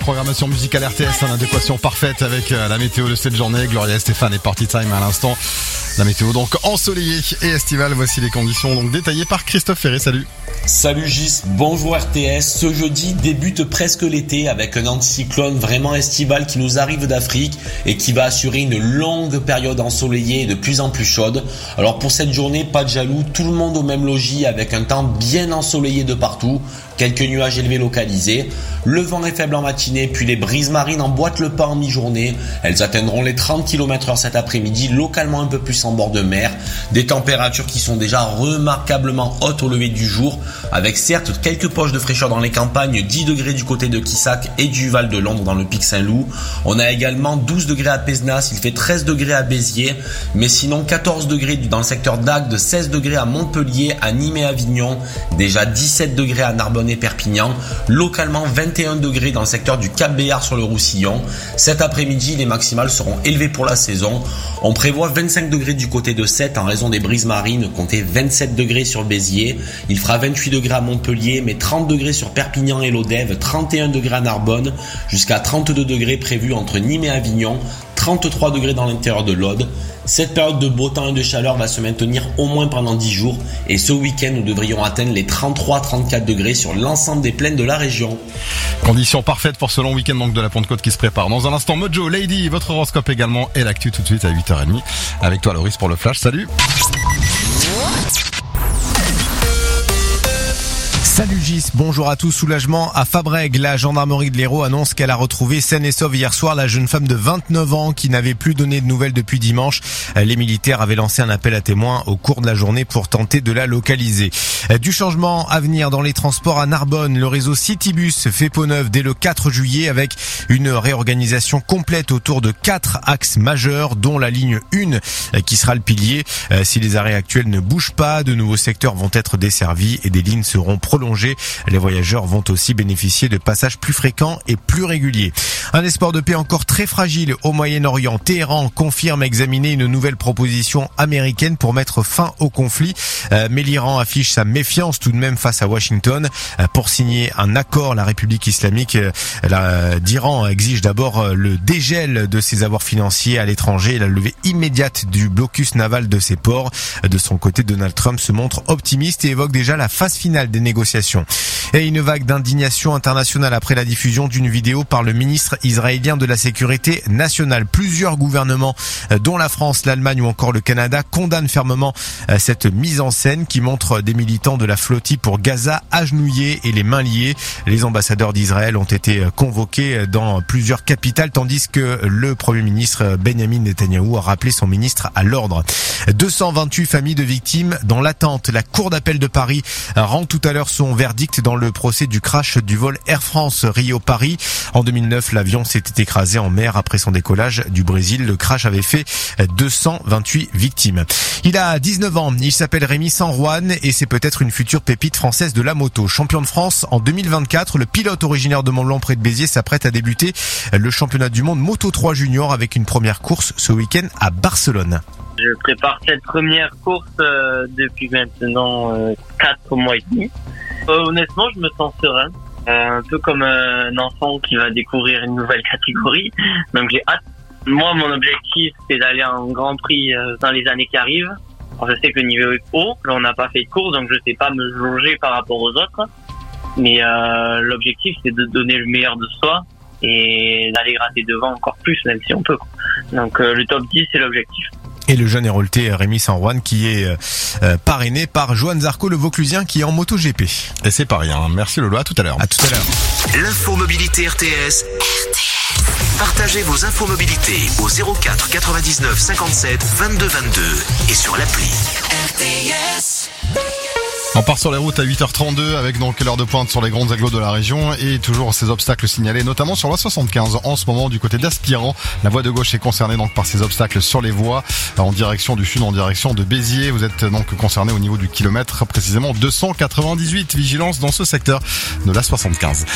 programmation musicale RTS en adéquation parfaite avec la météo de cette journée. Gloria Estefan et Party Time à l'instant. La météo donc ensoleillée et estivale. Voici les conditions donc détaillées par Christophe Ferré. Salut. Salut Gis, bonjour RTS. Ce jeudi débute presque l'été avec un anticyclone vraiment estival qui nous arrive d'Afrique et qui va assurer une longue période ensoleillée et de plus en plus chaude. Alors pour cette journée, pas de jaloux, tout le monde au même logis avec un temps bien ensoleillé de partout. Quelques nuages élevés localisés. Le vent est faible en matinée, puis les brises marines emboîtent le pas en mi-journée. Elles atteindront les 30 km/h cet après-midi, localement un peu plus en bord de mer. Des températures qui sont déjà remarquablement hautes au lever du jour, avec certes quelques poches de fraîcheur dans les campagnes, 10 degrés du côté de Quissac et du Val de Londres dans le Pic Saint-Loup. On a également 12 degrés à Pézenas, il fait 13 degrés à Béziers, mais sinon 14 degrés dans le secteur d'Agde, 16 degrés à Montpellier, à Nîmes et Avignon, déjà 17 degrés à Narbonne et Perpignan, localement 21 degrés dans le secteur du Cap Béar sur le Roussillon. Cet après-midi, les maximales seront élevées pour la saison. On prévoit 25 degrés du côté de Sète en raison des brises marines, comptez 27 degrés sur Béziers. Il fera 28 degrés à Montpellier, mais 30 degrés sur Perpignan et Lodève, 31 degrés à Narbonne, jusqu'à 32 degrés prévus entre Nîmes et Avignon, 33 degrés dans l'intérieur de l'Aude. Cette période de beau temps et de chaleur va se maintenir au moins pendant 10 jours et ce week-end nous devrions atteindre les 33-34 degrés sur l'ensemble des plaines de la région. Conditions parfaites pour ce long week-end donc de la Pentecôte qui se prépare. Dans un instant, Mojo, Lady, votre horoscope également et l'actu tout de suite à 8h30. Avec toi Loris pour le flash, salut. Salut Gis, bonjour à tous. Soulagement à Fabrègues. La gendarmerie de l'Hérault annonce qu'elle a retrouvé saine et sauve hier soir la jeune femme de 29 ans qui n'avait plus donné de nouvelles depuis dimanche. Les militaires avaient lancé un appel à témoins au cours de la journée pour tenter de la localiser. Du changement à venir dans les transports à Narbonne. Le réseau Citybus fait peau neuve dès le 4 juillet avec une réorganisation complète autour de 4 axes majeurs dont la ligne 1 qui sera le pilier. Si les arrêts actuels ne bougent pas, de nouveaux secteurs vont être desservis et des lignes seront prolongées. Les voyageurs vont aussi bénéficier de passages plus fréquents et plus réguliers. Un espoir de paix encore très fragile au Moyen-Orient. Téhéran confirme examiner une nouvelle proposition américaine pour mettre fin au conflit. Mais l'Iran affiche sa méfiance tout de même face à Washington. Pour signer un accord, la République islamique d'Iran exige d'abord le dégel de ses avoirs financiers à l'étranger et la levée immédiate du blocus naval de ses ports. De son côté, Donald Trump se montre optimiste et évoque déjà la phase finale des négociations. Et une vague d'indignation internationale après la diffusion d'une vidéo par le ministre israélien de la Sécurité nationale. Plusieurs gouvernements, dont la France, l'Allemagne ou encore le Canada, condamnent fermement cette mise en scène qui montre des militants de la flottille pour Gaza agenouillés et les mains liées. Les ambassadeurs d'Israël ont été convoqués dans plusieurs capitales tandis que le Premier ministre Benjamin Netanyahou a rappelé son ministre à l'ordre. 228 familles de victimes dans l'attente. La Cour d'appel de Paris rend tout à l'heure son verdict dans le procès du crash du vol Air France Rio-Paris. En 2009, l'avion s'était écrasé en mer après son décollage du Brésil. Le crash avait fait 228 victimes. Il a 19 ans, il s'appelle Rémi San Juan et c'est peut-être une future pépite française de la moto. Champion de France en 2024, le pilote originaire de Mont-Blanc près de Béziers s'apprête à débuter le championnat du monde Moto 3 Junior avec une première course ce week-end à Barcelone. Je prépare cette première course depuis maintenant 4 mois et demi. Honnêtement, je me sens serein, un peu comme un enfant qui va découvrir une nouvelle catégorie. Donc j'ai hâte. Moi, mon objectif, c'est d'aller en Grand Prix dans les années qui arrivent. Alors, je sais que le niveau est haut, là on n'a pas fait de course, donc je sais pas me jauger par rapport aux autres. Mais l'objectif, c'est de donner le meilleur de soi et d'aller gratter devant encore plus, même si on peut. Donc le top 10, c'est l'objectif. Et le jeune hérolté Rémi San Juan qui est parrainé par Johan Zarco, le Vauclusien qui est en MotoGP. Et c'est pas rien. Merci Lolo, à tout à l'heure. À tout à l'heure. L'infomobilité RTS. Partagez vos infomobilités au 04 99 57 22 22 et sur l'appli RTS. On part sur les routes à 8h32 avec donc l'heure de pointe sur les grandes agglos de la région et toujours ces obstacles signalés, notamment sur la 75 en ce moment du côté d'Aspirant. La voie de gauche est concernée donc par ces obstacles sur les voies en direction du sud, en direction de Béziers. Vous êtes donc concerné au niveau du kilomètre précisément 298. Vigilance dans ce secteur de la 75.